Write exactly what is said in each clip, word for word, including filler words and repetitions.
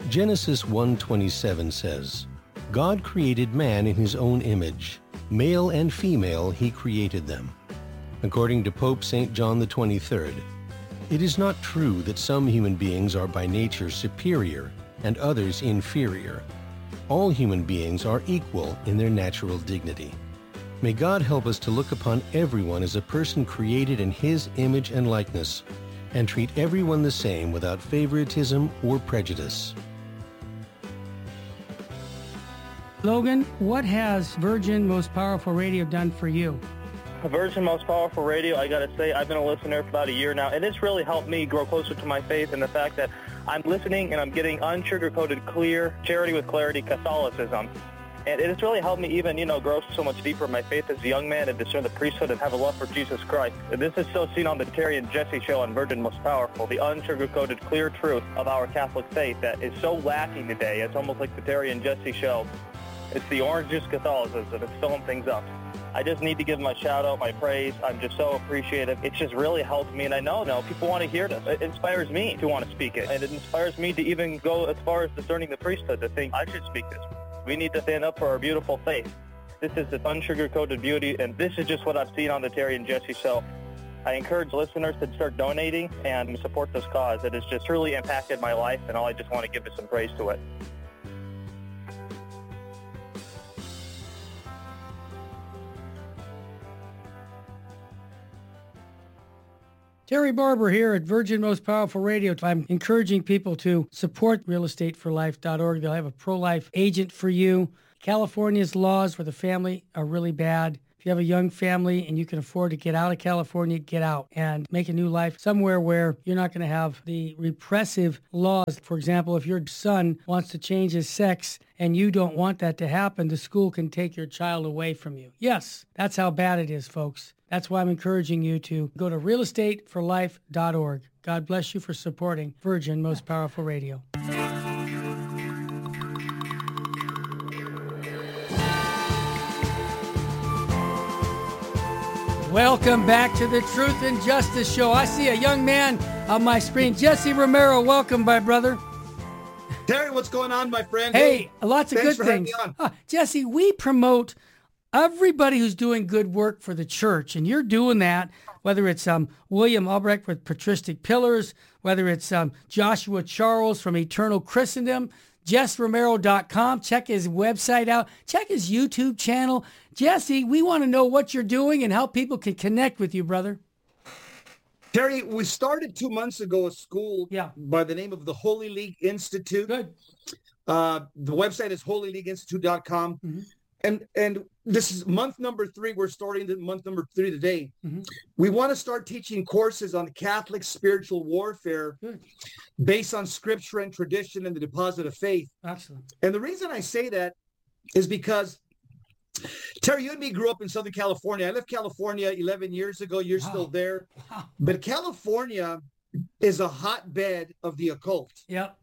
Genesis one twenty-seven says, God created man in his own image. Male and female he created them. According to Pope Saint John the twenty-third, it is not true that some human beings are by nature superior and others inferior. All human beings are equal in their natural dignity. May God help us to look upon everyone as a person created in His image and likeness, and treat everyone the same without favoritism or prejudice. Logan, what has Virgin Most Powerful Radio done for you? Virgin Most Powerful Radio, I gotta say, I've been a listener for about a year now, and it's really helped me grow closer to my faith and the fact that I'm listening and I'm getting unsugar-coated, clear, charity with clarity Catholicism. And it has really helped me even, you know, grow so much deeper in my faith as a young man and discern the priesthood and have a love for Jesus Christ. And this is so seen on the Terry and Jesse show on Virgin Most Powerful, the unsugar-coated, clear truth of our Catholic faith that is so lacking today. It's almost like the Terry and Jesse show. It's the orange juice Catholicism. It's filling things up. I just need to give my shout out, my praise. I'm just so appreciative. It's just really helped me, and I know, you know people want to hear this. It inspires me to want to speak it, and it inspires me to even go as far as discerning the priesthood to think I should speak this. We need to stand up for our beautiful faith. This is the unsugar-coated beauty, and this is just what I've seen on the Terry and Jesse show. I encourage listeners to start donating and support this cause. It has just truly impacted my life, and all I just want to give is some praise to it. Terry Barber here at Virgin Most Powerful Radio. I'm encouraging people to support real estate for life dot org. They'll have a pro-life agent for you. California's laws for the family are really bad. If you have a young family and you can afford to get out of California, get out and make a new life somewhere where you're not going to have the repressive laws. For example, if your son wants to change his sex and you don't want that to happen, the school can take your child away from you. Yes, that's how bad it is, folks. That's why I'm encouraging you to go to real estate for life dot org. God bless you for supporting Virgin Most Powerful Radio. Welcome back to the Truth and Justice Show. I see a young man on my screen. Jesse Romero, welcome, my brother. Terry, what's going on, my friend? Hey, hey lots of good for things. Uh, Jesse, we promote everybody who's doing good work for the church, and you're doing that, whether it's um, William Albrecht with Patristic Pillars, whether it's um, Joshua Charles from Eternal Christendom, jess romero dot com. Check his website out. Check his YouTube channel. Jesse, we want to know what you're doing and how people can connect with you, brother. Terry, we started two months ago a school yeah. by the name of the Holy League Institute. Good. Uh, the website is holy league institute dot com. Mm-hmm. And and this is month number three. We're starting the month number three today. Mm-hmm. We want to start teaching courses on Catholic spiritual warfare Good. Based on scripture and tradition and the deposit of faith. Excellent. And the reason I say that is because, Terry, you and me grew up in Southern California. I left California eleven years ago. You're wow. still there. Wow. But California is a hotbed of the occult. Yep.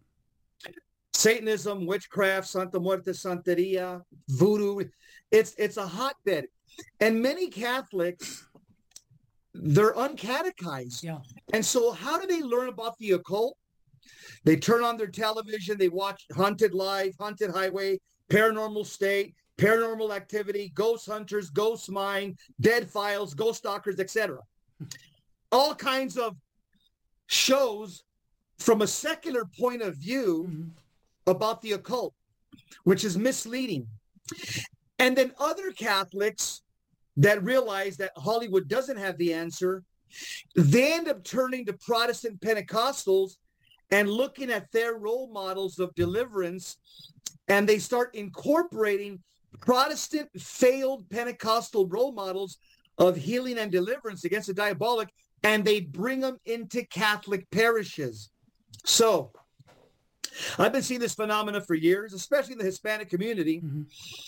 Satanism, witchcraft, Santa Muerte, Santeria, voodoo. It's it's a hotbed. And many Catholics, they're uncatechized. Yeah. And so how do they learn about the occult? They turn on their television, they watch Haunted Live, Haunted Highway, Paranormal State, Paranormal Activity, Ghost Hunters, Ghost Mine, Dead Files, Ghost Stalkers, et cetera. All kinds of shows from a secular point of view mm-hmm. about the occult, which is misleading. And then other Catholics that realize that Hollywood doesn't have the answer, they end up turning to Protestant Pentecostals and looking at their role models of deliverance, and they start incorporating Protestant failed Pentecostal role models of healing and deliverance against the diabolic, and they bring them into Catholic parishes. So I've been seeing this phenomena for years, especially in the Hispanic community. Mm-hmm.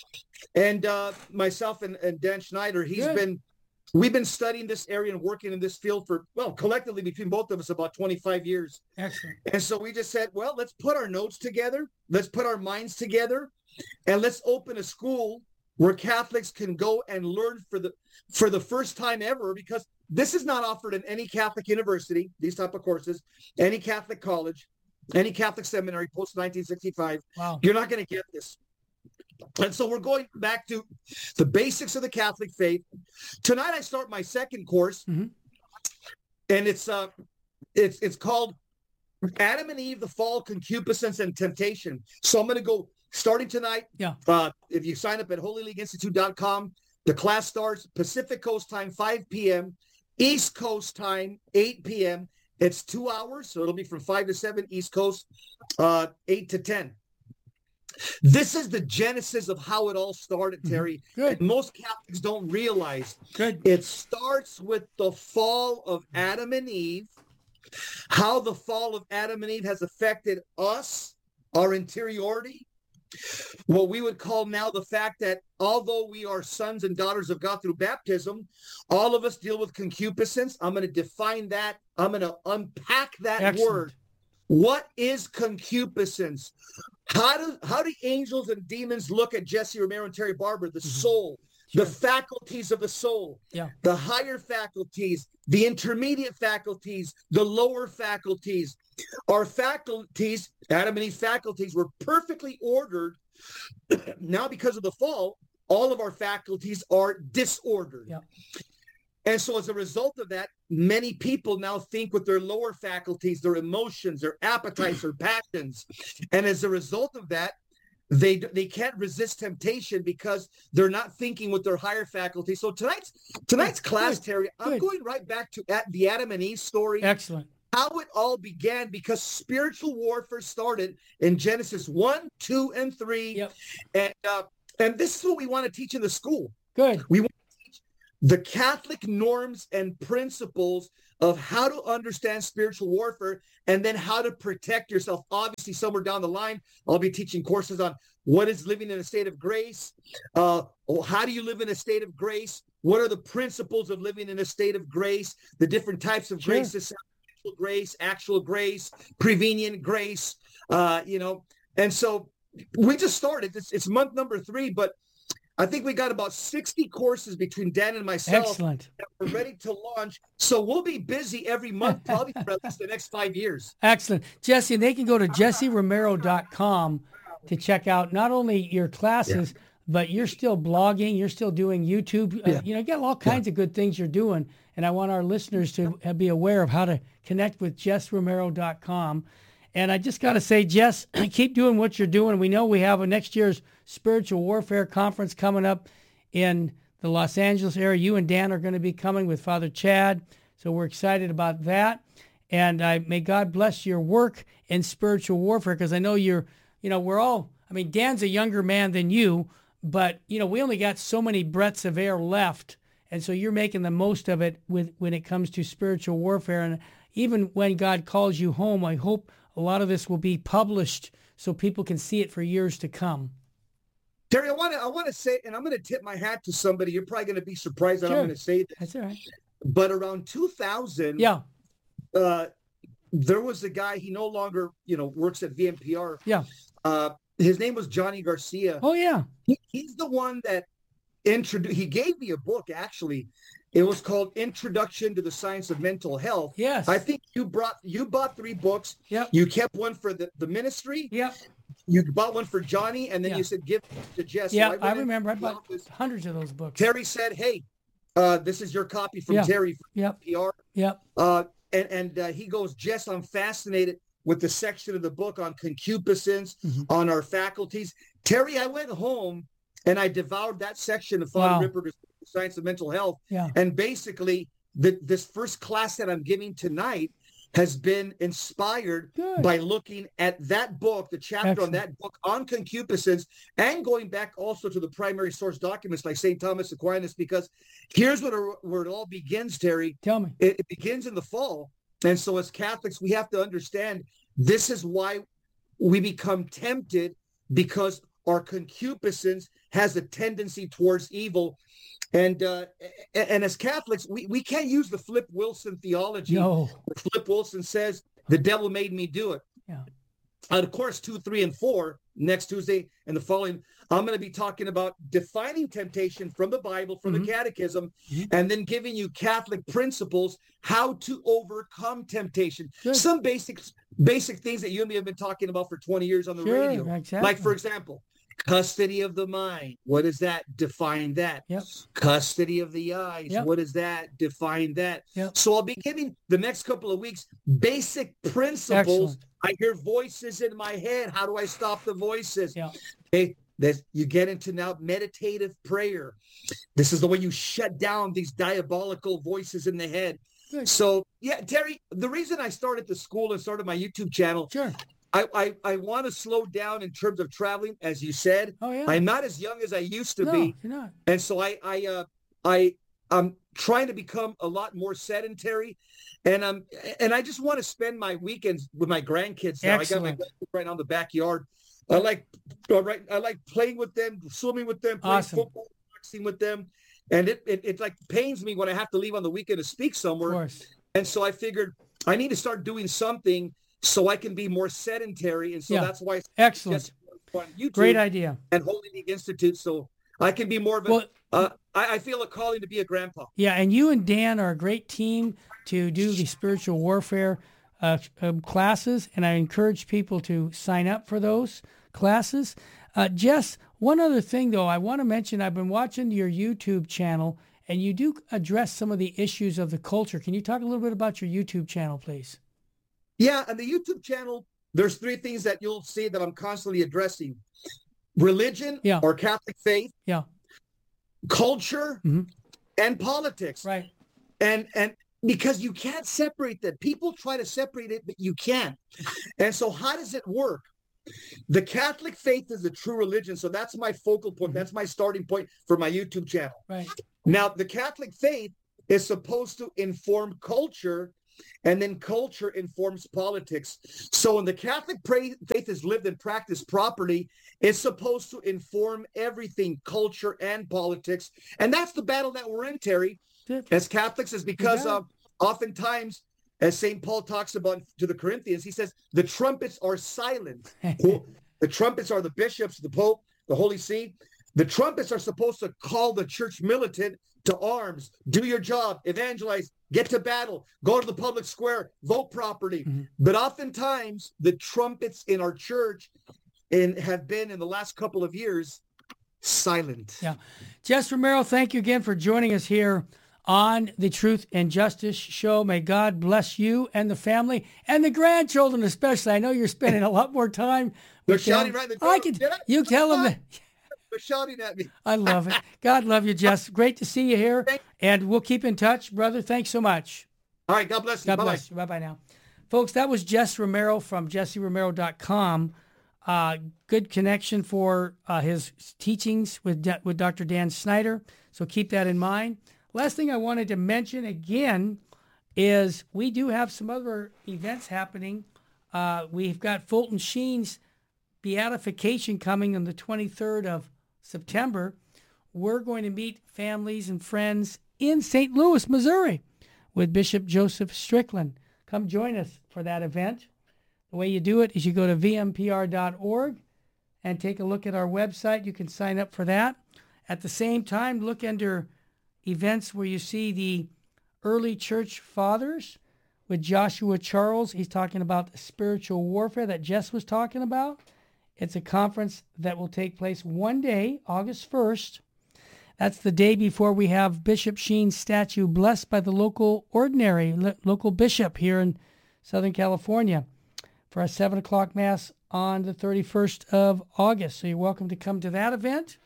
And uh, myself and, and Dan Schneider, he's Good. been, we've been studying this area and working in this field for, well, collectively between both of us about twenty-five years. Excellent. And so we just said, well, let's put our notes together. Let's put our minds together, and let's open a school where Catholics can go and learn for the for the first time ever, because this is not offered in any Catholic university, these type of courses, any Catholic college. any Catholic seminary post nineteen sixty-five. Wow. You're not going to get this. And so we're going back to the basics of the Catholic faith. Tonight I start my second course, mm-hmm. and it's uh, it's it's called Adam and Eve: The Fall, Concupiscence, and Temptation. So I'm going to go starting tonight. Yeah. Uh, if you sign up at holy league institute dot com, the class starts Pacific Coast time, five p.m., East Coast time, eight p.m. It's two hours, so it'll be from five to seven East Coast, uh, eight to ten. This is the genesis of how it all started, Terry. Good. And most Catholics don't realize. Good. It starts with the fall of Adam and Eve, how the fall of Adam and Eve has affected us, our interiority, what we would call now the fact that although we are sons and daughters of God through baptism, all of us deal with concupiscence. I'm going to define that. I'm going to unpack that Excellent. word. What is concupiscence? How do how do angels and demons look at Jesse Romero and Terry Barber? The Mm-hmm. soul, Sure. the faculties of the soul, Yeah. the higher faculties, the intermediate faculties, the lower faculties. Our faculties, Adam and Eve's faculties, were perfectly ordered. Now, because of the fall, all of our faculties are disordered. Yeah. And so as a result of that, many people now think with their lower faculties, their emotions, their appetites, their passions. And as a result of that, they they can't resist temptation because they're not thinking with their higher faculties. So tonight's tonight's Good. class, Terry, I'm Good. going right back to at the Adam and Eve story. Excellent. How it all began, because spiritual warfare started in Genesis one, two, and three. Yep. And uh, and this is what we want to teach in the school. Good. We want to teach the Catholic norms and principles of how to understand spiritual warfare and then how to protect yourself. Obviously, somewhere down the line, I'll be teaching courses on what is living in a state of grace. Uh, how do you live in a state of grace? What are the principles of living in a state of grace? The different types of Sure. graces, grace, actual grace, prevenient grace, uh, you know. And so we just started. It's, it's month number three, but I think we got about sixty courses between Dan and myself. Excellent. That we're ready to launch. So we'll be busy every month, probably for at least the next five years. Excellent. Jesse, and they can go to jesse romero dot com to check out not only your classes, yeah. but you're still blogging, you're still doing YouTube. Uh, Yeah. you know, you got all kinds yeah. of good things you're doing. And I want our listeners to be aware of how to connect with jesse romero dot com. And I just got to say, Jess, keep doing what you're doing. We know we have a next year's Spiritual Warfare Conference coming up in the Los Angeles area. You and Dan are going to be coming with Father Chad. So we're excited about that. And I may God bless your work in spiritual warfare, because I know you're, you know, we're all, I mean, Dan's a younger man than you, but, you know, we only got so many breaths of air left. And so you're making the most of it with when it comes to spiritual warfare. And even when God calls you home, I hope a lot of this will be published so people can see it for years to come. Terry, I want to I want to say, and I'm going to tip my hat to somebody. You're probably going to be surprised that Sure. I'm going to say this. That's all right. But around two thousand, Yeah. uh, there was a guy. He no longer, you know, works at V M P R. Yeah. Uh, his name was Johnny Garcia. Oh, yeah. He, he's the one that introduced. He gave me a book, actually. It was called Introduction to the Science of Mental Health. Yes. I think you brought you bought three books. Yep. You kept one for the, the ministry. Yep. You bought one for Johnny, and then Yeah. you said give it to Jess. So Yeah, went I into remember. I the bought office. hundreds of those books. Terry said, "Hey, uh, this is your copy from Yeah. Terry from Yep. P R." Yep. Uh, and and uh, he goes, "Jess, I'm fascinated with the section of the book on concupiscence, Mhm. on our faculties." Terry, I went home and I devoured that section of Father Wow. Ripper's Science of Mental Health. Yeah. And basically, the, this first class that I'm giving tonight has been inspired Good. by looking at that book, the chapter Excellent. on that book on concupiscence, and going back also to the primary source documents like Saint Thomas Aquinas, because here's what it, where it all begins, Terry. Tell me. It, it begins in the fall. And so as Catholics, we have to understand this is why we become tempted, because our concupiscence has a tendency towards evil. And uh, and as Catholics, we, we can't use the Flip Wilson theology. No. Flip Wilson says, the devil made me do it. Yeah. uh, of course, two, three, and four, next Tuesday and the following, I'm going to be talking about defining temptation from the Bible, from mm-hmm. the Catechism, mm-hmm. and then giving you Catholic principles, how to overcome temptation. Good. Some basic, basic things that you and me have been talking about for twenty years on the sure, radio. Exactly. Like, for example, custody of the mind. What is that? Define that. Yep. Custody of the eyes. Yep. What is that? Define that. Yep. So I'll be giving the next couple of weeks basic principles. Excellent. I hear voices in my head. How do I stop the voices? Yep. Okay. This, you get into now meditative prayer. This is the way you shut down these diabolical voices in the head. Good. So, yeah, Terry, the reason I started the school and started my YouTube channel, sure. I, I, I want to slow down in terms of traveling, as you said. Oh, yeah. I'm not as young as I used to no, be. You're not. And so I, I, uh, I, I'm trying to become a lot more sedentary. And um, and I just want to spend my weekends with my grandkids now. Excellent. I got my grandkids right now in the backyard. I like, uh, right, I like playing with them, swimming with them, playing awesome. football, boxing with them. And it, it, it like pains me when I have to leave on the weekend to speak somewhere. Of course. And so I figured I need to start doing something so I can be more sedentary. And so yeah. that's why I excellent on YouTube great idea and Holy League Institute. So I can be more of a, well, uh, I, I feel a calling to be a grandpa. Yeah. And you and Dan are a great team to do the spiritual warfare uh, um, classes. And I encourage people to sign up for those classes. Uh, Jess, one other thing though, I want to mention, I've been watching your YouTube channel and you do address some of the issues of the culture. Can you talk a little bit about your YouTube channel, please? Yeah, on the YouTube channel, there's three things that you'll see that I'm constantly addressing. Religion yeah. or Catholic faith, yeah, culture, mm-hmm. and politics. Right. And and because you can't separate that. People try to separate it, but you can't. And so how does it work? The Catholic faith is the true religion. So that's my focal point. Mm-hmm. That's my starting point for my YouTube channel. Right. Now, the Catholic faith is supposed to inform culture, and then culture informs politics. So when the Catholic faith is lived and practiced properly, it's supposed to inform everything, culture and politics. And that's the battle that we're in, Terry, as Catholics, is because yeah. of oftentimes, as Saint Paul talks about to the Corinthians, he says, the trumpets are silent. The trumpets are the bishops, the Pope, the Holy See. The trumpets are supposed to call the church militant to arms, do your job, evangelize, get to battle, go to the public square, vote properly. Mm-hmm. But oftentimes the trumpets in our church and have been in the last couple of years silent. Yeah. Jess Romero, thank you again for joining us here on the Truth and Justice Show. May God bless you and the family and the grandchildren especially. I know you're spending a lot more time They're with shouting them. right in the I can, you tell them that. They're shouting at me. I love it. God love you, Jess. Great to see you here. And we'll keep in touch, brother. Thanks so much. All right. God bless you. God Bye-bye. bless you. Bye-bye now. Folks, that was Jess Romero from jesse romero dot com. Uh, good connection for uh, his teachings with, De- with Doctor Dan Snyder. So keep that in mind. Last thing I wanted to mention again is we do have some other events happening. Uh, we've got Fulton Sheen's beatification coming on the twenty-third of September. We're going to meet families and friends in Saint Louis, Missouri with Bishop Joseph Strickland. Come join us for that event. The way you do it is you go to v m p r dot org and take a look at our website. You can sign up for that. At the same time, look under events where you see the early church fathers with Joshua Charles. He's talking about the spiritual warfare that Jess was talking about. It's a conference that will take place one day, August first. That's the day before we have Bishop Sheen's statue blessed by the local ordinary, lo- local bishop here in Southern California for a seven o'clock Mass on the thirty-first of August. So you're welcome to come to that event.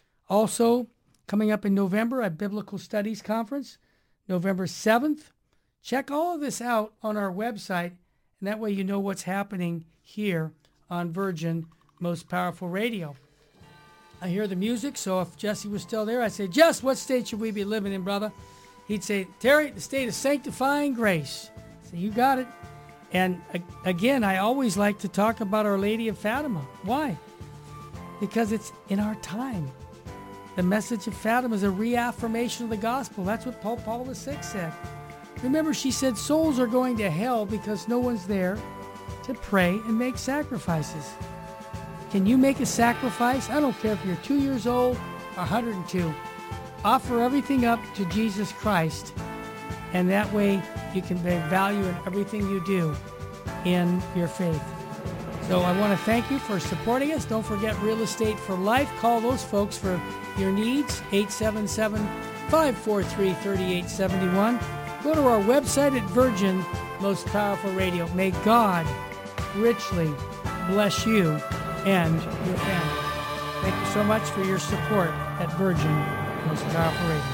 Also, coming up in November, a Biblical Studies Conference, November seventh. Check all of this out on our website, and that way you know what's happening here on Virgin Most Powerful Radio. I hear the music, so if Jesse was still there, I'd say, Jess, what state should we be living in, brother? He'd say, Terry, the state of sanctifying grace. So you got it. And again, I always like to talk about Our Lady of Fatima. Why? Because it's in our time. The message of Fatima is a reaffirmation of the gospel. That's what Pope Paul the Sixth said. Remember, she said souls are going to hell because no one's there to pray and make sacrifices. Can you make a sacrifice? I don't care if you're two years old or one hundred two. Offer everything up to Jesus Christ, and that way you can bring value in everything you do in your faith. So I want to thank you for supporting us. Don't forget Real Estate for Life. Call those folks for your needs, eight seven seven, five four three, three eight seven one. Go to our website at Virgin Most Powerful Radio. May God richly bless you and your family. Thank you so much for your support at Virgin Most Powerful Radio.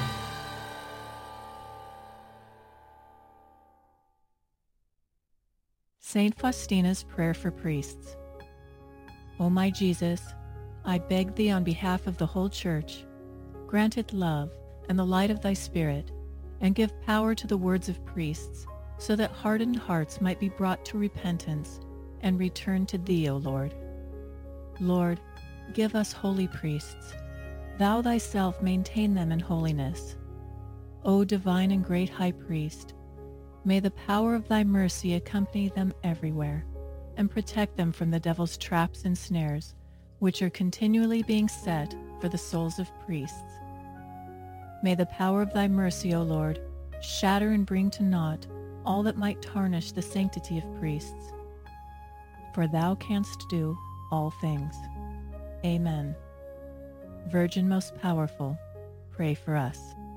Saint Faustina's Prayer for Priests. O my Jesus, I beg thee on behalf of the whole Church, grant it love and the light of thy Spirit, and give power to the words of priests, so that hardened hearts might be brought to repentance and return to thee, O Lord. Lord, give us holy priests. Thou thyself maintain them in holiness. O divine and great High Priest, may the power of thy mercy accompany them everywhere, and protect them from the devil's traps and snares, which are continually being set for the souls of priests. May the power of thy mercy, O Lord, shatter and bring to naught all that might tarnish the sanctity of priests. For thou canst do all things. Amen. Virgin most powerful, pray for us.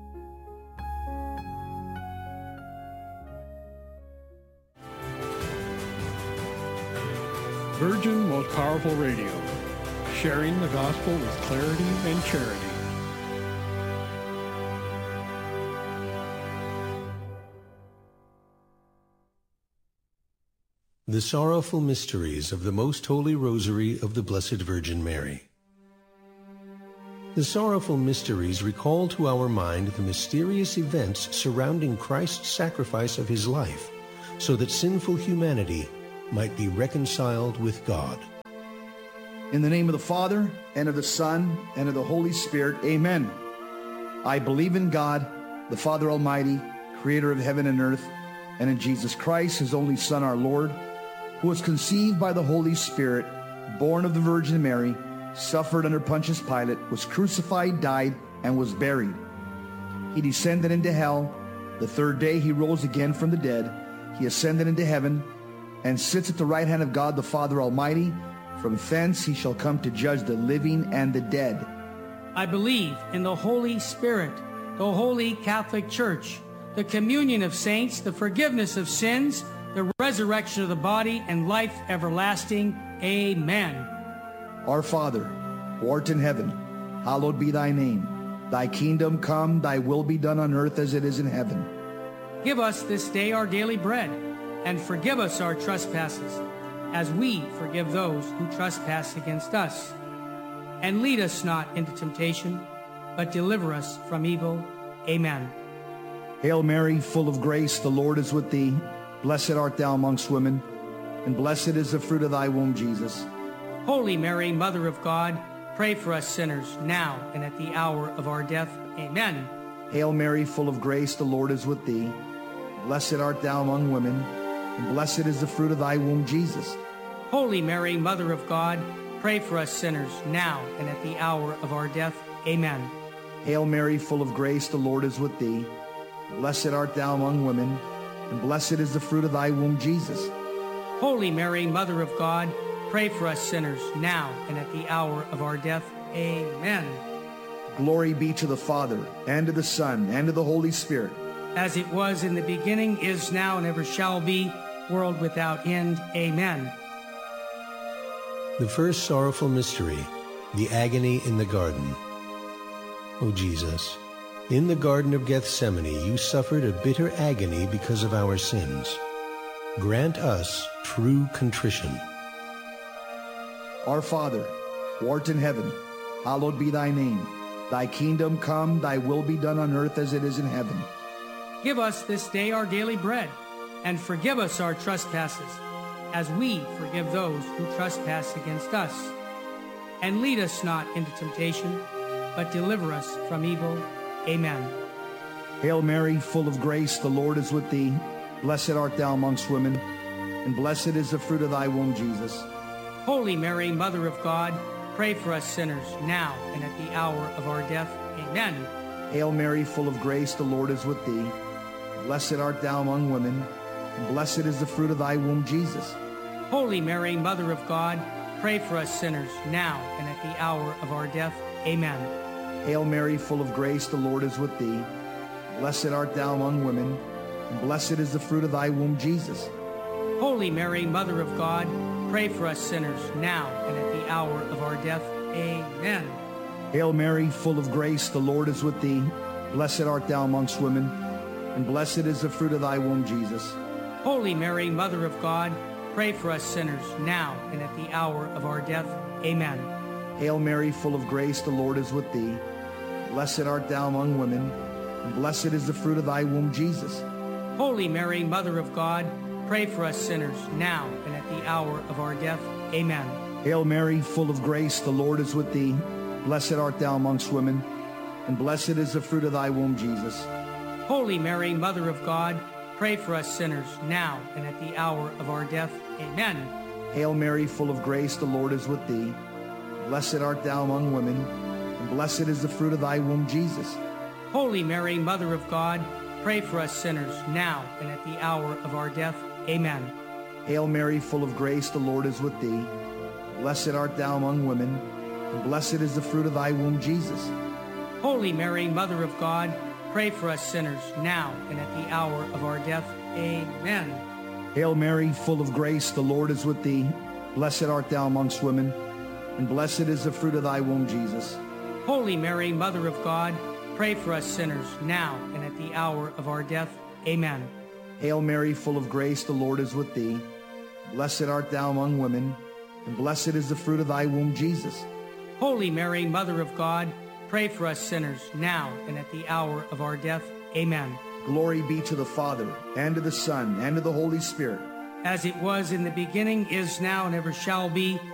Virgin Most Powerful Radio, sharing the gospel with clarity and charity. The Sorrowful Mysteries of the Most Holy Rosary of the Blessed Virgin Mary. The sorrowful mysteries recall to our mind the mysterious events surrounding Christ's sacrifice of his life, so that sinful humanity might be reconciled with God. In the name of the Father, and of the Son, and of the Holy Spirit, amen. I believe in God, the Father Almighty, creator of heaven and earth, and in Jesus Christ, his only Son, our Lord, who was conceived by the Holy Spirit, born of the Virgin Mary, suffered under Pontius Pilate, was crucified, died, and was buried. He descended into hell. The third day he rose again from the dead. He ascended into heaven, and sits at the right hand of God the Father Almighty. From thence he shall come to judge the living and the dead. I believe in the Holy Spirit, the Holy Catholic Church, the communion of saints, the forgiveness of sins, the resurrection of the body, and life everlasting. Amen. Our Father, who art in heaven, hallowed be thy name. Thy kingdom come, thy will be done on earth as it is in heaven. Give us this day our daily bread, and forgive us our trespasses, as we forgive those who trespass against us. And lead us not into temptation, but deliver us from evil. Amen. Hail Mary, full of grace, the Lord is with thee. Blessed art thou amongst women, and blessed is the fruit of thy womb, Jesus. Holy Mary, Mother of God, pray for us sinners, now and at the hour of our death. Amen. Hail Mary, full of grace, the Lord is with thee. Blessed art thou among women, and blessed is the fruit of thy womb, Jesus. Holy Mary, Mother of God, pray for us sinners, now and at the hour of our death. Amen. Hail Mary, full of grace, the Lord is with thee. Blessed art thou among women, and blessed is the fruit of thy womb, Jesus. Holy Mary, Mother of God, pray for us sinners, now and at the hour of our death. Amen. Glory be to the Father, and to the Son, and to the Holy Spirit. As it was in the beginning, is now, and ever shall be, world without end. Amen. The first sorrowful mystery, the agony in the garden. O Jesus, in the Garden of Gethsemane you suffered a bitter agony because of our sins. Grant us true contrition. Our Father, who art in heaven, hallowed be thy name. Thy kingdom come, thy will be done on earth as it is in heaven. Give us this day our daily bread, and forgive us our trespasses, as we forgive those who trespass against us. And lead us not into temptation, but deliver us from evil. Amen. Hail Mary, full of grace, the Lord is with thee. Blessed art thou amongst women, and blessed is the fruit of thy womb, Jesus. Holy Mary, Mother of God, pray for us sinners, now and at the hour of our death. Amen. Hail Mary, full of grace, the Lord is with thee. Blessed art thou among women, and blessed is the fruit of thy womb, Jesus. Holy Mary, Mother of God, pray for us sinners, now and at the hour of our death. Amen. Hail Mary, full of grace, the Lord is with thee. Blessed art thou among women, and blessed is the fruit of thy womb, Jesus. Holy Mary, Mother of God, pray for us sinners, now and at the hour of our death. Amen. Hail Mary, full of grace, the Lord is with thee. Blessed art thou amongst women, and blessed is the fruit of thy womb, Jesus. Holy Mary, Mother of God, pray for us sinners, now and at the hour of our death. Amen. Hail Mary, full of grace, the Lord is with thee. Blessed art thou among women, and blessed is the fruit of thy womb, Jesus. Holy Mary, Mother of God, pray for us sinners, now and at the hour of our death. Amen. Hail Mary, full of grace, the Lord is with thee. Blessed art thou amongst women, and blessed is the fruit of thy womb, Jesus. Holy Mary, Mother of God, pray for us sinners, now and at the hour of our death. Amen. Hail Mary, full of grace, the Lord is with thee. Blessed art thou among women, and blessed is the fruit of thy womb, Jesus. Holy Mary, Mother of God, pray for us sinners, now and at the hour of our death. Amen. Hail Mary, full of grace, the Lord is with thee. Blessed art thou among women, and blessed is the fruit of thy womb, Jesus. Holy Mary, Mother of God, pray for us sinners, now and at the hour of our death. Amen. Hail Mary, full of grace, the Lord is with thee. Blessed art thou amongst women, and blessed is the fruit of thy womb, Jesus. Holy Mary, Mother of God, pray for us sinners, now and at the hour of our death. Amen. Hail Mary, full of grace, the Lord is with thee. Blessed art thou among women, and blessed is the fruit of thy womb, Jesus. Holy Mary, Mother of God, pray for us sinners, now and at the hour of our death. Amen. Glory be to the Father, and to the Son, and to the Holy Spirit. As it was in the beginning, is now, and ever shall be,